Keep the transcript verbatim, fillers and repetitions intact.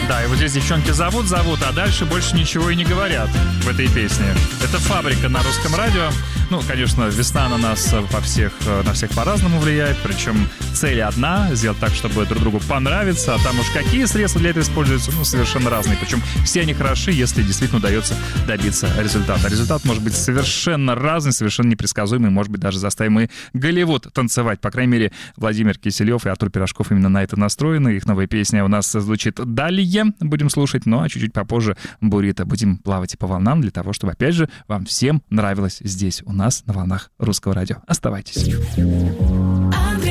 Да, и вот здесь девчонки зовут, зовут, а дальше больше ничего и не говорят в этой песне. Это «Фабрика» на Русском радио. Ну, конечно, весна на нас по всех, на всех по-разному влияет, причем цель одна — сделать так, чтобы друг другу понравиться, а там уж какие средства для этого используются, ну, совершенно разные. Причем все они хороши, если действительно удается добиться результата. Результат может быть совершенно разный, совершенно непредсказуемый, может быть, даже заставим и Голливуд танцевать. По крайней мере, Владимир Киселев и Артур Пирожков именно на это настроены. Их новая песня у нас звучит далее, будем слушать, ну а чуть-чуть попозже «Бурито». Будем плавать по волнам для того, чтобы, опять же, вам всем нравилось здесь, у нас, на волнах Русского радио. Оставайтесь.